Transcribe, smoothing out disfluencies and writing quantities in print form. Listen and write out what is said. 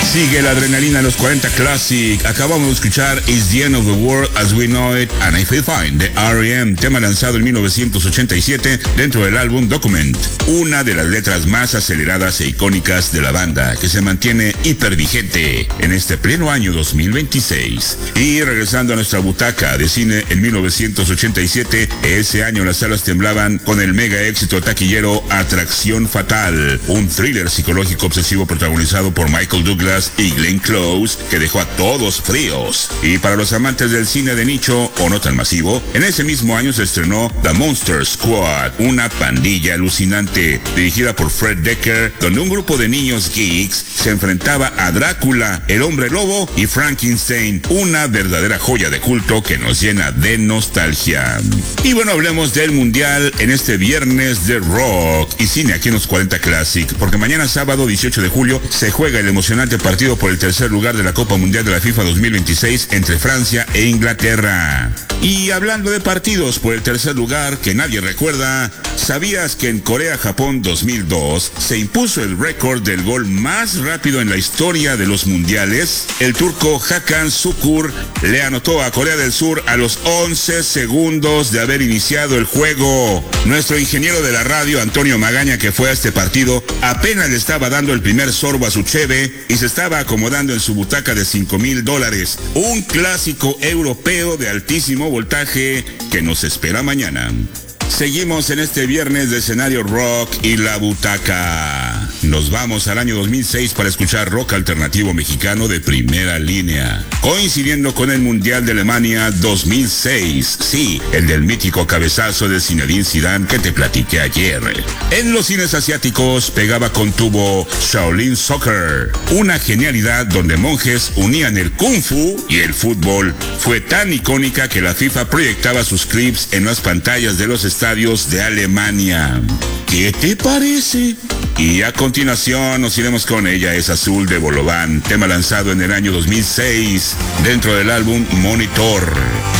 Sigue la adrenalina en los 40 Classic. Acabamos de escuchar It's the End of the World as We Know It and I Feel Fine de R.E.M., tema lanzado en 1987 dentro del álbum Document. Una de las letras más aceleradas e icónicas de la banda, que se mantiene hipervigente en este pleno año 2026. Y regresando a nuestra butaca de cine en 1987, ese año las salas temblaban con el mega éxito taquillero Atracción Fatal, un thriller psicológico obsesivo protagonizado por Michael Douglas y Glenn Close, que dejó a todos fríos. Y para los amantes del cine de nicho o no tan masivo, en ese mismo año se estrenó The Monster Squad, una pandilla alucinante dirigida por Fred Decker, donde un grupo de niños geeks se enfrentaba a Drácula, el hombre lobo y Frankenstein, una verdadera joya de culto que nos llena de nostalgia. Y bueno, hablemos del mundial en este viernes de rock y cine aquí en los 40 Classic, porque mañana sábado 18 de julio se juega el emocionante partido por el tercer lugar de la Copa Mundial de la FIFA 2026 entre Francia e Inglaterra. Y hablando de partidos por el tercer lugar que nadie recuerda, ¿sabías que en Corea-Japón 2002 se impuso el récord del gol más rápido en la historia de los mundiales? El turco Hakan Şükür le anotó a Corea del Sur a los 11 segundos de haber iniciado el juego. Nuestro ingeniero de la radio, Antonio Magaña, que fue a este partido, apenas le estaba dando el primer sorbo a su cheve y se estaba acomodando en su butaca de $5,000. Un clásico europeo de altísimo voltaje que nos espera mañana. Seguimos en este viernes de escenario rock y la butaca. Nos vamos al año 2006 para escuchar rock alternativo mexicano de primera línea, coincidiendo con el Mundial de Alemania 2006. Sí, el del mítico cabezazo de Zinedine Zidane que te platiqué ayer. En los cines asiáticos pegaba con tubo Shaolin Soccer, una genialidad donde monjes unían el kung fu y el fútbol. Fue tan icónica que la FIFA proyectaba sus clips en las pantallas de los estadios de Alemania. ¿Qué te parece? Y a continuación nos iremos con Ella es Azul de Bolobán, tema lanzado en el año 2006 dentro del álbum Monitor.